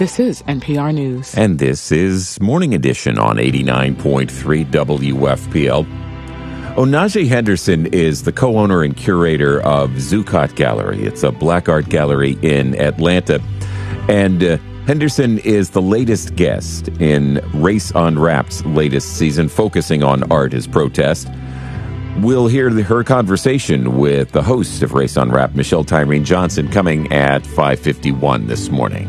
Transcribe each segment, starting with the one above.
This is NPR News. And this is Morning Edition on 89.3 WFPL. Onaje Henderson is the co-owner and curator of Zuccotti Gallery. It's a black art gallery in Atlanta. And Henderson is the latest guest in Race Unwrapped's latest season, focusing on art as protest. We'll hear her conversation with the host of Race Unwrapped, Michelle Tyreen Johnson, coming at 5:51 this morning.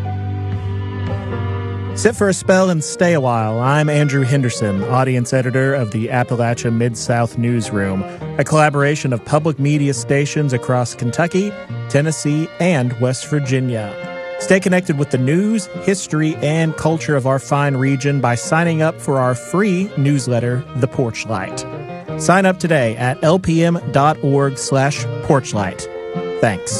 Sit for a spell and stay a while. I'm Andrew Henderson, audience editor of the Appalachia Mid-South Newsroom, a collaboration of public media stations across Kentucky, Tennessee, and West Virginia. Stay connected with the news, history, and culture of our fine region by signing up for our free newsletter, The Porchlight. Sign up today at lpm.org/porchlight. Thanks.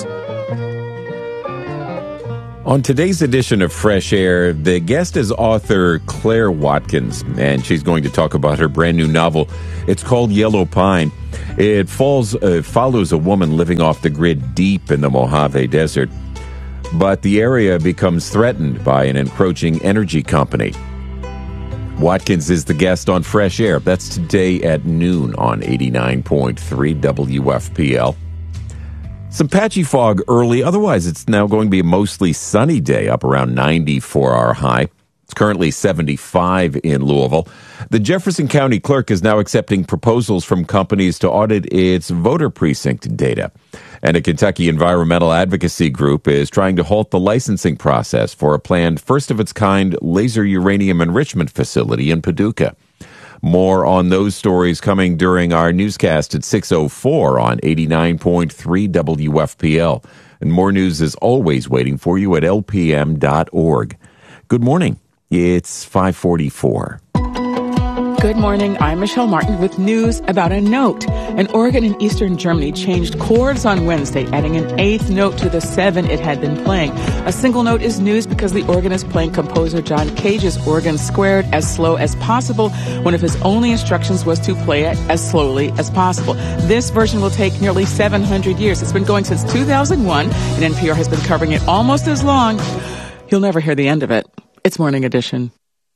On today's edition of Fresh Air, the guest is author Claire Watkins, and she's going to talk about her brand new novel. It's called Yellow Pine. It follows a woman living off the grid deep in the Mojave Desert, but the area becomes threatened by an encroaching energy company. Watkins is the guest on Fresh Air. That's today at noon on 89.3 WFPL. Some patchy fog early. Otherwise, it's now going to be a mostly sunny day, up around 90 for our high. It's currently 75 in Louisville. The Jefferson County Clerk is now accepting proposals from companies to audit its voter precinct data. And a Kentucky environmental advocacy group is trying to halt the licensing process for a planned first-of-its-kind laser uranium enrichment facility in Paducah. More on those stories coming during our newscast at 6:04 on 89.3 WFPL. And more news is always waiting for you at lpm.org. Good morning. It's 5:44. Good morning. I'm Michelle Martin with news about a note. An organ in eastern Germany changed chords on Wednesday, adding an eighth note to the 7 it had been playing. A single note is news because the organ is playing composer John Cage's organ squared as slow as possible. One of his only instructions was to play it as slowly as possible. This version will take nearly 700 years. It's been going since 2001, and NPR has been covering it almost as long. You'll never hear the end of it. It's Morning Edition.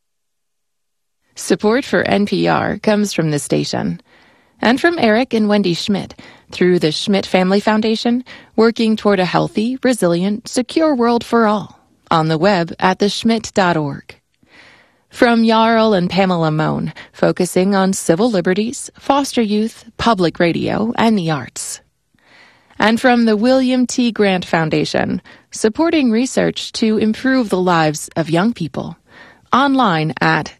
Support for NPR comes from this station and from Eric and Wendy Schmidt through the Schmidt Family Foundation, working toward a healthy, resilient, secure world for all. On the web at theschmidt.org. From Jarl and Pamela Mohn, focusing on civil liberties, foster youth, public radio, and the arts. And from the William T. Grant Foundation, supporting research to improve the lives of young people. Online at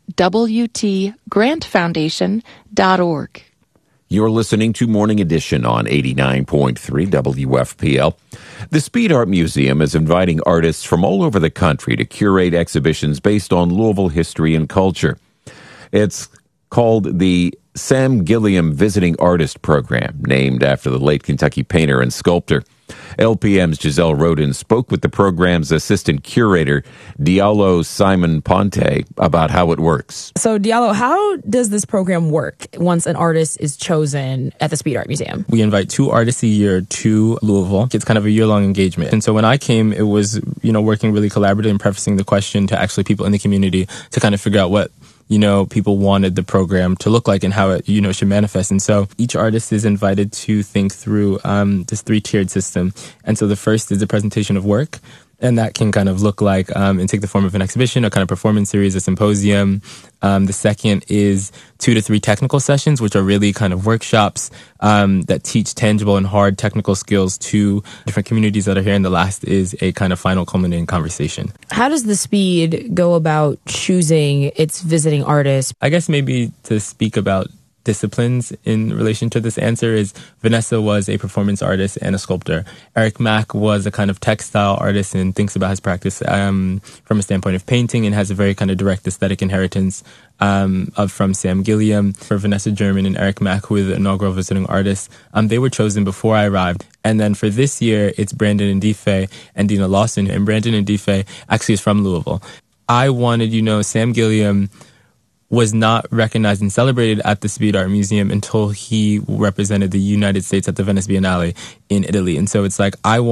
wtgrantfoundation.org. You're listening to Morning Edition on 89.3 WFPL. The Speed Art Museum is inviting artists from all over the country to curate exhibitions based on Louisville history and culture. It's called the Sam Gilliam Visiting Artist Program, named after the late Kentucky painter and sculptor. LPM's Giselle Roden spoke with the program's assistant curator, Diallo Simon Ponte, about how it works. So, Diallo, how does this program work once an artist is chosen at the Speed Art Museum? We invite 2 artists a year to Louisville. It's kind of a year-long engagement. And so when I came, it was, working really collaborative and prefacing the question to actually people in the community to kind of figure out what people wanted the program to look like and how it, should manifest. And so each artist is invited to think through this 3-tiered system. And so the first is a presentation of work. And that can kind of look like and take the form of an exhibition, a kind of performance series, a symposium. The second is 2 to 3 technical sessions, which are really kind of workshops that teach tangible and hard technical skills to different communities that are here. And the last is a kind of final culminating conversation. How does the Speed go about choosing its visiting artists? I guess maybe to speak about disciplines in relation to this answer is Vanessa was a performance artist and a sculptor. Eric Mack was a kind of textile artist and thinks about his practice from a standpoint of painting and has a very kind of direct aesthetic inheritance from Sam Gilliam. For Vanessa German and Eric Mack, who were the inaugural visiting artists, they were chosen before I arrived. And then for this year, it's Brandon Ndife and Dina Lawson. And Brandon Ndife actually is from Louisville. I wanted, Sam Gilliam was not recognized and celebrated at the Speed Art Museum until he represented the United States at the Venice Biennale in Italy. And so it's like, I want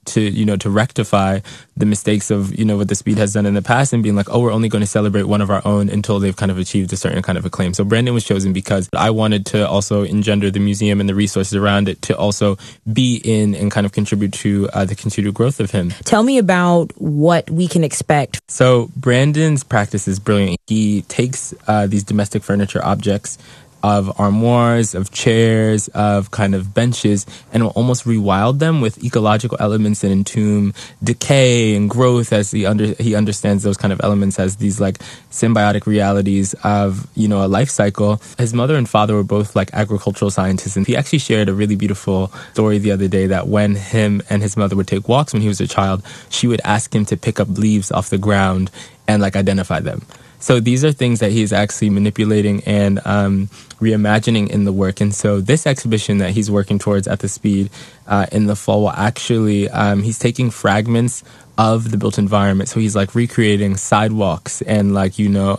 to rectify the mistakes of, what the Speed has done in the past and being like, oh, we're only going to celebrate one of our own until they've kind of achieved a certain kind of acclaim. So Brandon was chosen because I wanted to also engender the museum and the resources around it to also be in and kind of contribute to the continued growth of him. Tell me about what we can expect. So Brandon's practice is brilliant. He takes these domestic furniture objects of armoires, of chairs, of kind of benches, and will almost rewild them with ecological elements that entomb decay and growth, as he understands those kind of elements as these like symbiotic realities of, a life cycle. His mother and father were both like agricultural scientists, and he actually shared a really beautiful story the other day that when him and his mother would take walks when he was a child, she would ask him to pick up leaves off the ground and like identify them. So these are things that he's actually manipulating and reimagining in the work. And so this exhibition that he's working towards at the Speed in the fall will actually, he's taking fragments of the built environment. So he's like recreating sidewalks and like,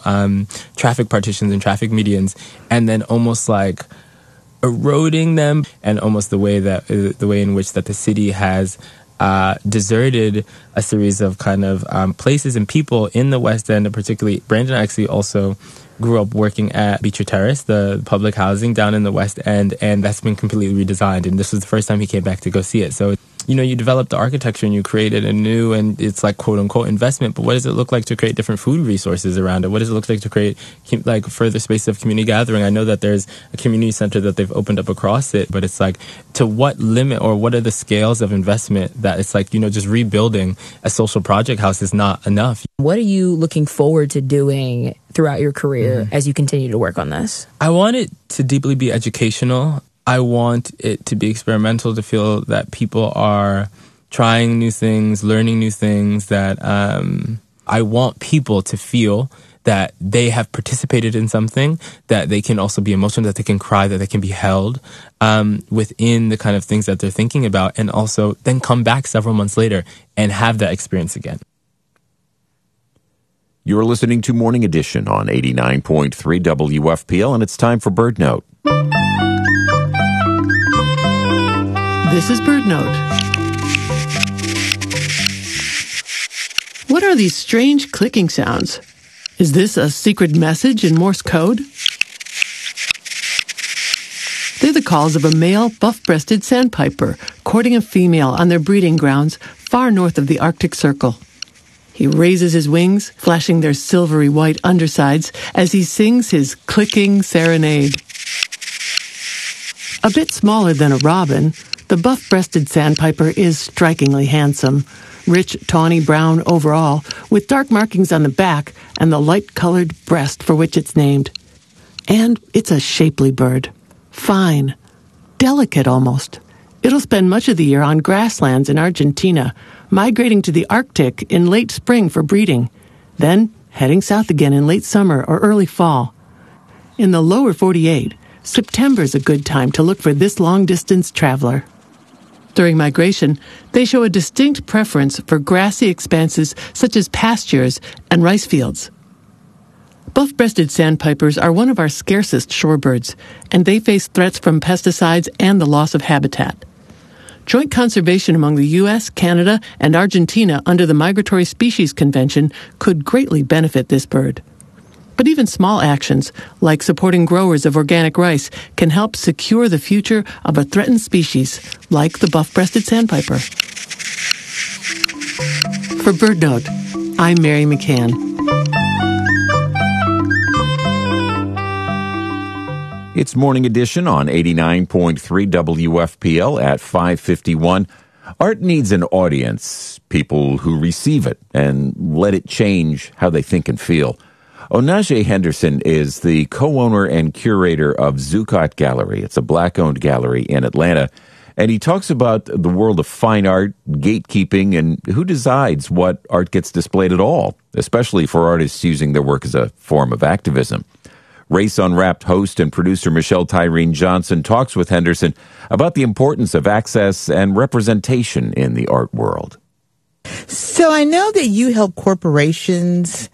traffic partitions and traffic medians, and then almost like eroding them, and almost the way in which that the city has deserted a series of kind of places and people in the West End. And particularly, Brandon actually also grew up working at Beecher Terrace, the public housing down in the West End, and that's been completely redesigned. And this was the first time he came back to go see it. So, you developed the architecture and you created a new, and it's like quote unquote investment, but what does it look like to create different food resources around it? What does it look like to create like further space of community gathering? I know that there's a community center that they've opened up across it, but it's like, to what limit or what are the scales of investment that it's like, just rebuilding a social project house is not enough. What are you looking forward to doing throughout your career as you continue to work on this? I want it to deeply be educational. I want it to be experimental, to feel that people are trying new things, learning new things, that I want people to feel that they have participated in something, that they can also be emotional, that they can cry, that they can be held within the kind of things that they're thinking about, and also then come back several months later and have that experience again. You're listening to Morning Edition on 89.3 WFPL, and it's time for Bird Note. This is Bird Note. What are these strange clicking sounds? Is this a secret message in Morse code? They're the calls of a male buff-breasted sandpiper courting a female on their breeding grounds far north of the Arctic Circle. He raises his wings, flashing their silvery white undersides as he sings his clicking serenade. A bit smaller than a robin, the buff-breasted sandpiper is strikingly handsome. Rich, tawny brown overall, with dark markings on the back and the light-colored breast for which it's named. And it's a shapely bird. Fine. Delicate almost. It'll spend much of the year on grasslands in Argentina, migrating to the Arctic in late spring for breeding, then heading south again in late summer or early fall. In the lower 48, September's a good time to look for this long-distance traveler. During migration, they show a distinct preference for grassy expanses such as pastures and rice fields. Buff-breasted sandpipers are one of our scarcest shorebirds, and they face threats from pesticides and the loss of habitat. Joint conservation among the U.S., Canada, and Argentina under the Migratory Species Convention could greatly benefit this bird. But even small actions, like supporting growers of organic rice, can help secure the future of a threatened species, like the buff-breasted sandpiper. For Bird Note, I'm Mary McCann. It's Morning Edition on 89.3 WFPL at 5:51. Art needs an audience, people who receive it and let it change how they think and feel. Onaje Henderson is the co-owner and curator of Zuccotti Gallery. It's a black-owned gallery in Atlanta. And he talks about the world of fine art, gatekeeping, and who decides what art gets displayed at all, especially for artists using their work as a form of activism. Race Unwrapped host and producer Michelle Tyreen Johnson talks with Henderson about the importance of access and representation in the art world. So I know that you help corporations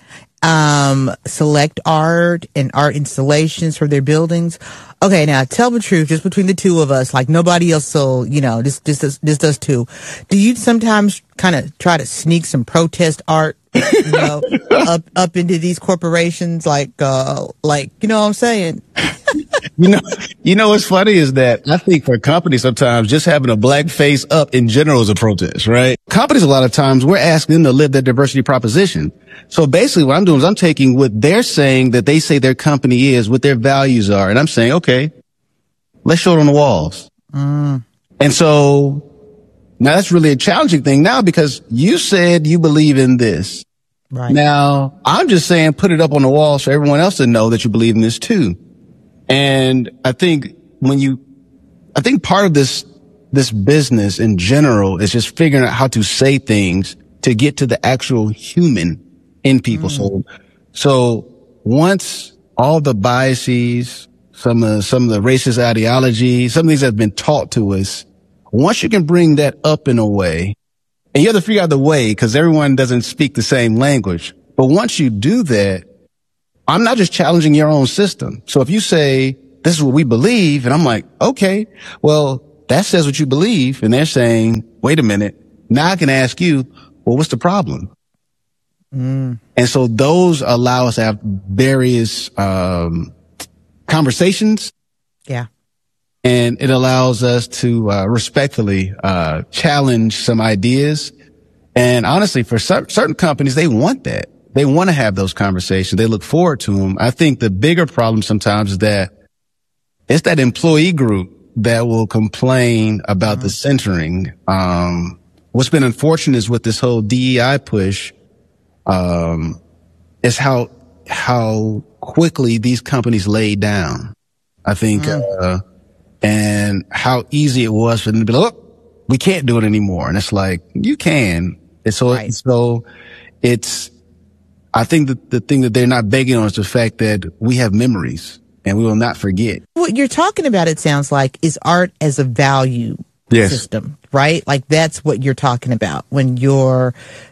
select art and art installations for their buildings. Okay, now tell the truth, just between the two of us, like nobody else, so, just us two. Do you sometimes kind of try to sneak some protest art, up into these corporations, like, you know what I'm saying? What's funny is that I think for companies sometimes just having a black face up in general is a protest, right? Companies a lot of times we're asking them to live their diversity proposition. So basically what I'm doing is I'm taking what they're saying that they say their company is, what their values are, and I'm saying, okay, let's show it on the walls. And so now that's really a challenging thing now because you said you believe in this. Right. Now I'm just saying put it up on the wall so everyone else to know that you believe in this too. And I think part of this business in general is just figuring out how to say things to get to the actual human in people. So once all the biases, some of the racist ideology, some of these have been taught to us, once you can bring that up in a way, and you have to figure out the way because everyone doesn't speak the same language. But once you do that, I'm not just challenging your own system. So if you say, this is what we believe, and I'm like, okay, well, that says what you believe. And they're saying, wait a minute. Now I can ask you, well, what's the problem? And so those allow us to have various, conversations. Yeah. And it allows us to, respectfully, challenge some ideas. And honestly, for certain companies, they want that. They want to have those conversations. They look forward to them. I think the bigger problem sometimes is that it's that employee group that will complain about the centering. What's been unfortunate is with this whole DEI push, is how quickly these companies laid down. I think, and how easy it was for them to be like, look, we can't do it anymore. And it's like, you can. And so, Right. I think that the thing that they're not begging on is the fact that we have memories and we will not forget. What you're talking about, it sounds like, is art as a value system, right? Like that's what you're talking about when you're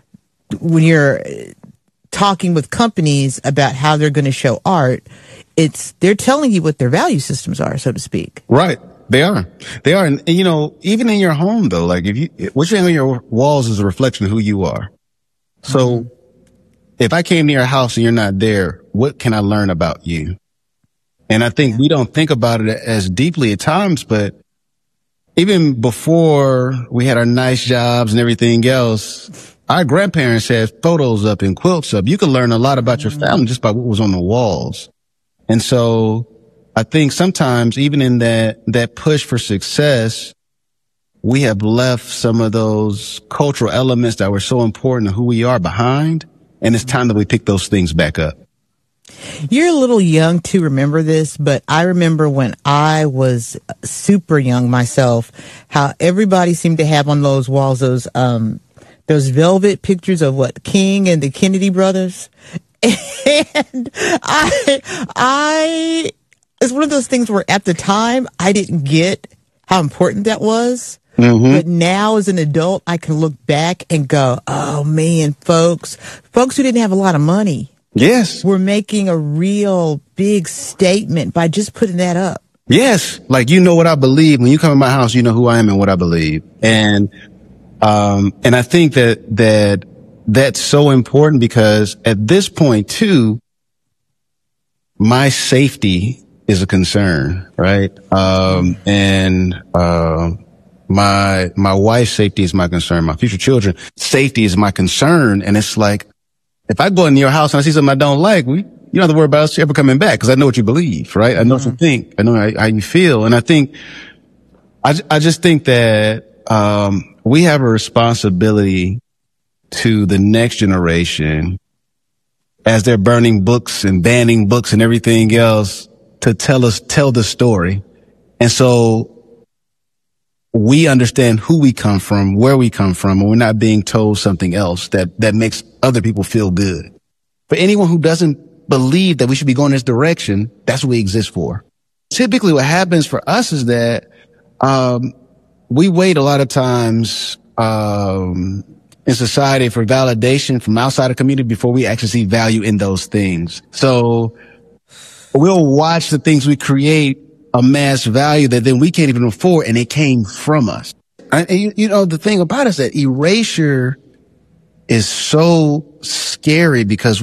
talking with companies about how they're going to show art. They're telling you what their value systems are, so to speak. Right. They are. And even in your home though, like what you hang on your walls is a reflection of who you are. So if I came to your house and you're not there, what can I learn about you? And I think we don't think about it as deeply at times, but even before we had our nice jobs and everything else, our grandparents had photos up and quilts up. You could learn a lot about your family just by what was on the walls. And so I think sometimes even in that push for success, we have left some of those cultural elements that were so important to who we are behind. And it's time that we pick those things back up. You're a little young to remember this, but I remember when I was super young myself, how everybody seemed to have on those walls those velvet pictures of King and the Kennedy brothers. And it's one of those things where at the time I didn't get how important that was. But now as an adult, I can look back and go, oh man, folks who didn't have a lot of money. Yes. We're making a real big statement by just putting that up. Yes. Like, what I believe. When you come in my house, you know who I am and what I believe. And I think that's so important because at this point too, my safety is a concern, right? My wife's safety is my concern. My future children's safety is my concern. And it's like, if I go into your house and I see something I don't like, you don't have to worry about us ever coming back because I know what you believe, right? I know what you think. I know how you feel. And I just think that, we have a responsibility to the next generation as they're burning books and banning books and everything else to tell the story. And so we understand who we come from, where we come from, and we're not being told something else that makes other people feel good. For anyone who doesn't believe that we should be going this direction, that's what we exist for. Typically what happens for us is that, we wait a lot of times, in society for validation from outside the community before we actually see value in those things. So we'll watch the things we create amass value that then we can't even afford, and it came from us. And you know, the thing about it is that erasure is so scary because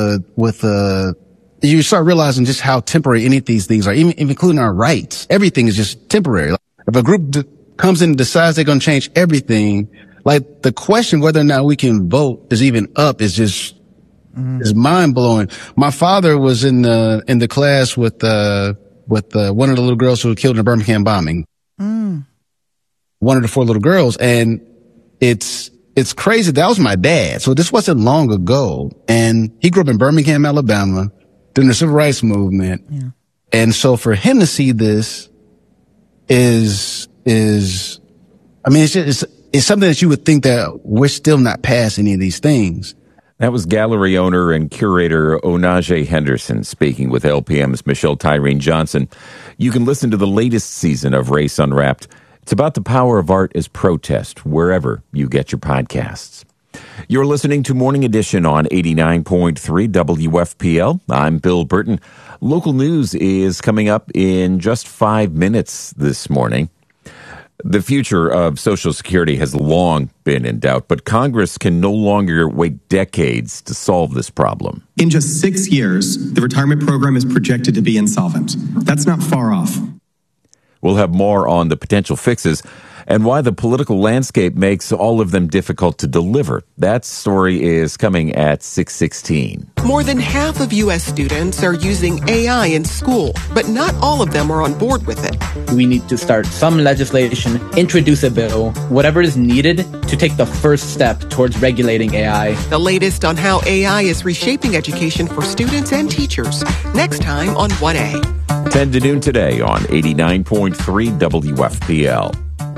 you start realizing just how temporary any of these things are, even including our rights. Everything is just temporary. Like, if a group comes in and decides they're going to change everything, like the question whether or not we can vote is even up is just is mind blowing. My father was in the class with one of the little girls who were killed in the Birmingham bombing. One of the 4 little girls, and it's crazy. That was my dad. So this wasn't long ago, and he grew up in Birmingham, Alabama, during the Civil Rights Movement. Yeah. And so for him to see this is I mean, it's something that you would think that we're still not past any of these things. That was gallery owner and curator Onaje Henderson speaking with LPM's Michelle Tyreen Johnson. You can listen to the latest season of Race Unwrapped. It's about the power of art as protest, wherever you get your podcasts. You're listening to Morning Edition on 89.3 WFPL. I'm Bill Burton. Local news is coming up in just 5 minutes this morning. The future of Social Security has long been in doubt, but Congress can no longer wait decades to solve this problem. In just 6 years, the retirement program is projected to be insolvent. That's not far off. We'll have more on the potential fixes and why the political landscape makes all of them difficult to deliver. That story is coming at 6:16. More than half of U.S. students are using AI in school, but not all of them are on board with it. We need to start some legislation, introduce a bill, whatever is needed to take the first step towards regulating AI. The latest on how AI is reshaping education for students and teachers. Next time on 1A. 10 to noon today on 89.3 WFPL.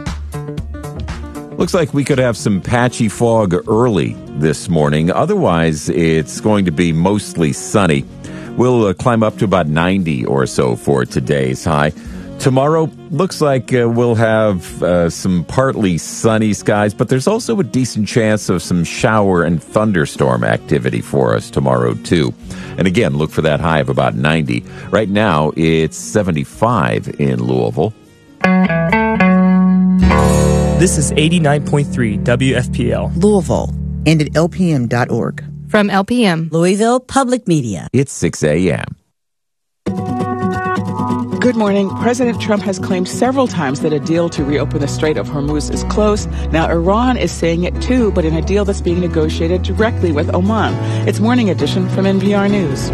Looks like we could have some patchy fog early this morning. Otherwise, it's going to be mostly sunny. We'll climb up to about 90 or so for today's high. Tomorrow, looks like we'll have some partly sunny skies, but there's also a decent chance of some shower and thunderstorm activity for us tomorrow, too. And again, look for that high of about 90. Right now, it's 75 in Louisville. This is 89.3 WFPL. Louisville, and at LPM.org. From LPM, Louisville Public Media. It's 6 a.m. Good morning. President Trump has claimed several times that a deal to reopen the Strait of Hormuz is close. Now, Iran is saying it too, but in a deal that's being negotiated directly with Oman. It's Morning Edition from NPR News.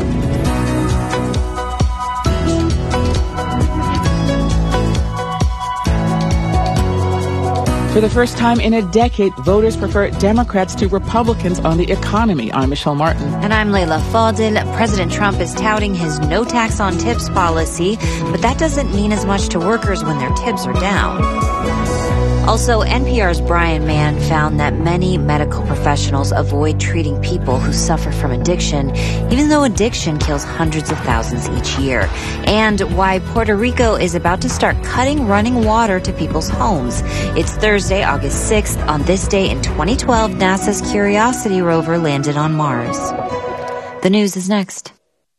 For the first time in a decade, voters prefer Democrats to Republicans on the economy. I'm Michelle Martin. And I'm Layla Fadel. President Trump is touting his no tax on tips policy, but that doesn't mean as much to workers when their tips are down. Also, NPR's Brian Mann found that many medical professionals avoid treating people who suffer from addiction, even though addiction kills hundreds of thousands each year. And why Puerto Rico is about to start cutting running water to people's homes. It's Thursday, August 6th. On this day in 2012, NASA's Curiosity rover landed on Mars. The news is next.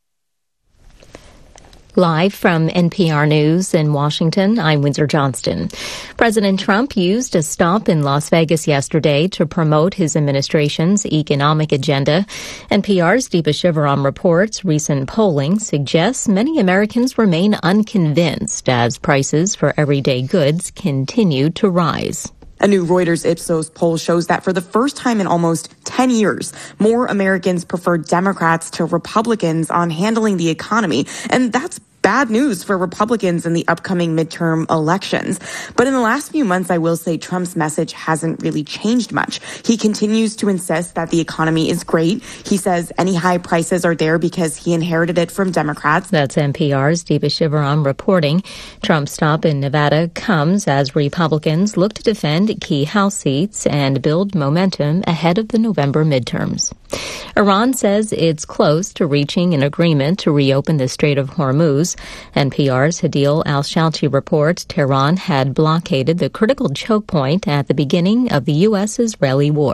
Live from NPR News in Washington, I'm Windsor Johnston. President Trump used a stop in Las Vegas yesterday to promote his administration's economic agenda. NPR's Deepa Shivaram reports recent polling suggests many Americans remain unconvinced as prices for everyday goods continue to rise. A new Reuters Ipsos poll shows that for the first time in almost 10 years, more Americans prefer Democrats to Republicans on handling the economy. And that's bad news for Republicans in the upcoming midterm elections. But in the last few months, I will say Trump's message hasn't really changed much. He continues to insist that the economy is great. He says any high prices are there because he inherited it from Democrats. That's NPR's Deepa Shivaram reporting. Trump's stop in Nevada comes as Republicans look to defend key House seats and build momentum ahead of the November midterms. Iran says it's close to reaching an agreement to reopen the Strait of Hormuz. NPR's Hadil Al-Shalchi reports Tehran had blockaded the critical choke point at the beginning of the U.S.-Israeli war.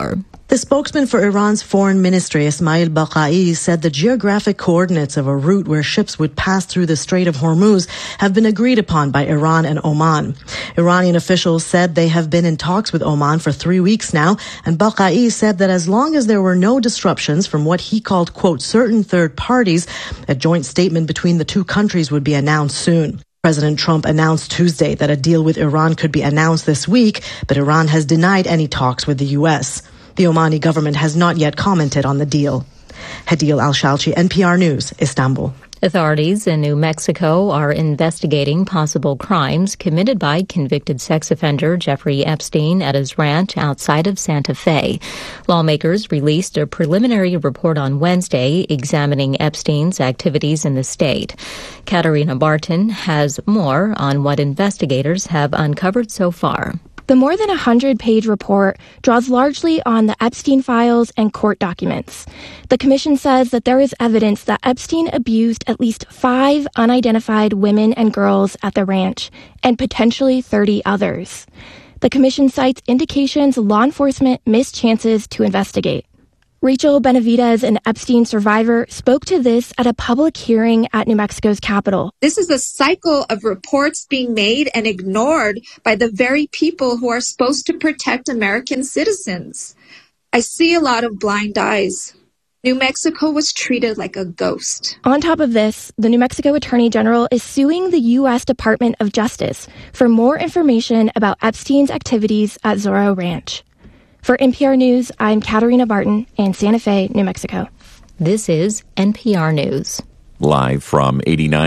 The spokesman for Iran's foreign ministry, Ismail Baqai, said the geographic coordinates of a route where ships would pass through the Strait of Hormuz have been agreed upon by Iran and Oman. Iranian officials said they have been in talks with Oman for 3 weeks now, and Baqai said that as long as there were no disruptions from what he called, quote, certain third parties, a joint statement between the two countries would be announced soon. President Trump announced Tuesday that a deal with Iran could be announced this week, but Iran has denied any talks with the U.S. The Omani government has not yet commented on the deal. Hadil Al-Shalchi, NPR News, Istanbul. Authorities in New Mexico are investigating possible crimes committed by convicted sex offender Jeffrey Epstein at his ranch outside of Santa Fe. Lawmakers released a preliminary report on Wednesday examining Epstein's activities in the state. Katarina Barton has more on what investigators have uncovered so far. The more than 100-page report draws largely on the Epstein files and court documents. The commission says that there is evidence that Epstein abused at least 5 unidentified women and girls at the ranch, and potentially 30 others. The commission cites indications law enforcement missed chances to investigate. Rachel Benavidez, an Epstein survivor, spoke to this at a public hearing at New Mexico's Capitol. This is a cycle of reports being made and ignored by the very people who are supposed to protect American citizens. I see a lot of blind eyes. New Mexico was treated like a ghost. On top of this, the New Mexico Attorney General is suing the U.S. Department of Justice for more information about Epstein's activities at Zorro Ranch. For NPR News, I'm Katarina Barton in Santa Fe, New Mexico. This is NPR News. Live from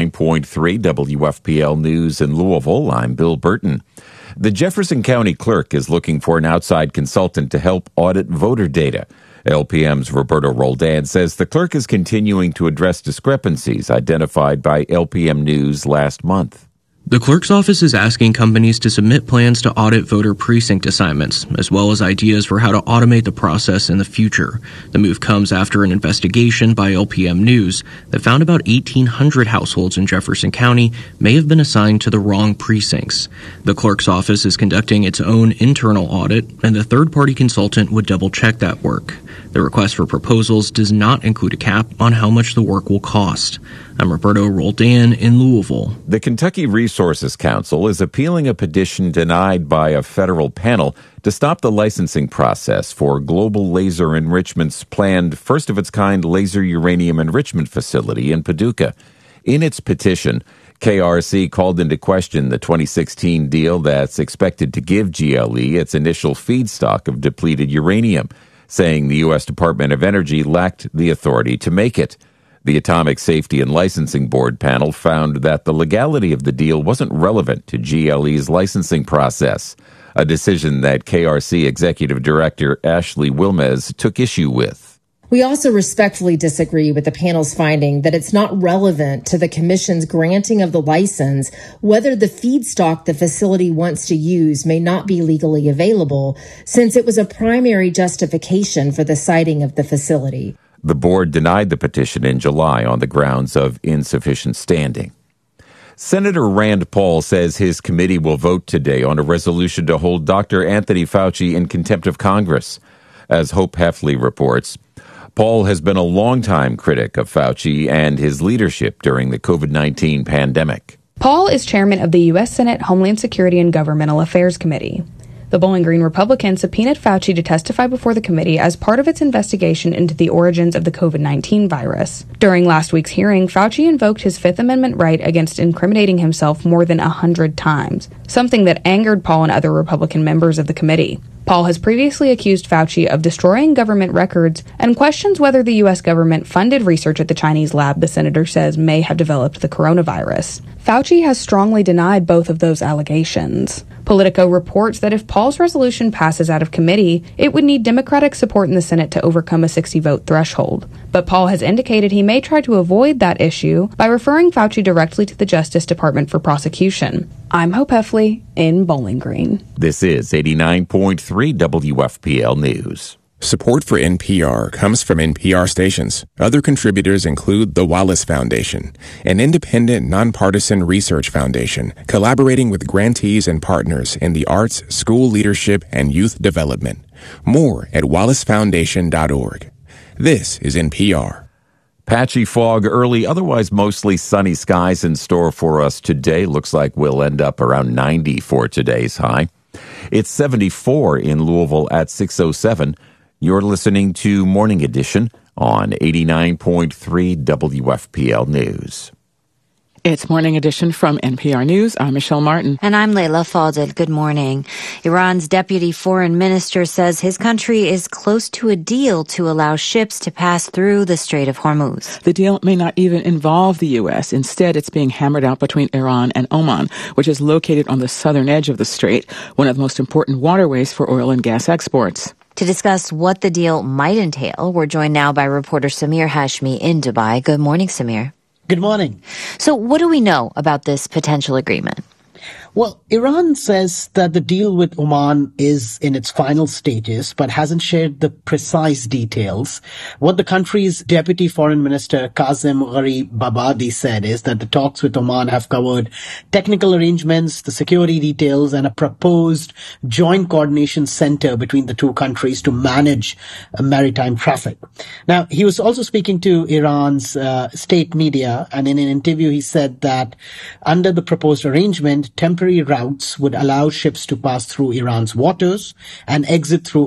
89.3 WFPL News in Louisville, I'm Bill Burton. The Jefferson County Clerk is looking for an outside consultant to help audit voter data. LPM's Roberto Roldan says the clerk is continuing to address discrepancies identified by LPM News last month. The clerk's office is asking companies to submit plans to audit voter precinct assignments, as well as ideas for how to automate the process in the future. The move comes after an investigation by LPM News that found about 1,800 households in Jefferson County may have been assigned to the wrong precincts. The clerk's office is conducting its own internal audit, and the third-party consultant would double-check that work. The request for proposals does not include a cap on how much the work will cost. I'm Roberto Roldan in Louisville. The Kentucky Resources Council is appealing a petition denied by a federal panel to stop the licensing process for Global Laser Enrichment's planned first-of-its-kind laser uranium enrichment facility in Paducah. In its petition, KRC called into question the 2016 deal that's expected to give GLE its initial feedstock of depleted uranium, saying the U.S. Department of Energy lacked the authority to make it. The Atomic Safety and Licensing Board panel found that the legality of the deal wasn't relevant to GLE's licensing process, a decision that KRC Executive Director Ashley Wilmez took issue with. We also respectfully disagree with the panel's finding that it's not relevant to the Commission's granting of the license whether the feedstock the facility wants to use may not be legally available, since it was a primary justification for the siting of the facility. The board denied the petition in July on the grounds of insufficient standing. Senator Rand Paul says his committee will vote today on a resolution to hold Dr. Anthony Fauci in contempt of Congress. As Hope Heffley reports, Paul has been a longtime critic of Fauci and his leadership during the COVID-19 pandemic. Paul is chairman of the U.S. Senate Homeland Security and Governmental Affairs Committee. The Bowling Green Republican subpoenaed Fauci to testify before the committee as part of its investigation into the origins of the COVID-19 virus. During last week's hearing, Fauci invoked his Fifth Amendment right against incriminating himself more than 100 times, something that angered Paul and other Republican members of the committee. Paul has previously accused Fauci of destroying government records and questions whether the U.S. government funded research at the Chinese lab the senator says may have developed the coronavirus. Fauci has strongly denied both of those allegations. Politico reports that if Paul's resolution passes out of committee, it would need Democratic support in the Senate to overcome a 60-vote threshold. But Paul has indicated he may try to avoid that issue by referring Fauci directly to the Justice Department for prosecution. I'm Hope Heffley in Bowling Green. This is 89.3 WFPL News. Support for NPR comes from NPR stations. Other contributors include the Wallace Foundation, an independent, nonpartisan research foundation collaborating with grantees and partners in the arts, school leadership, and youth development. More at wallacefoundation.org. This is NPR. Patchy fog early, otherwise mostly sunny skies in store for us today. Looks like we'll end up around 90 for today's high. It's 74 in Louisville at 6:07. You're listening to Morning Edition on 89.3 WFPL News. It's Morning Edition from NPR News. I'm Michelle Martin. And I'm Leila Fadel. Good morning. Iran's deputy foreign minister says his country is close to a deal to allow ships to pass through the Strait of Hormuz. The deal may not even involve the U.S. Instead, it's being hammered out between Iran and Oman, which is located on the southern edge of the strait, one of the most important waterways for oil and gas exports. To discuss what the deal might entail, we're joined now by reporter Samir Hashmi in Dubai. Good morning, Samir. Good morning. So what do we know about this potential agreement? Well, Iran says that the deal with Oman is in its final stages, but hasn't shared the precise details. What the country's deputy foreign minister, Kazem Gharibabadi, said is that the talks with Oman have covered technical arrangements, the security details, and a proposed joint coordination center between the two countries to manage maritime traffic. Now, he was also speaking to Iran's state media, and in an interview he said that under the proposed arrangement, temporary routes would allow ships to pass through Iran's waters and exit through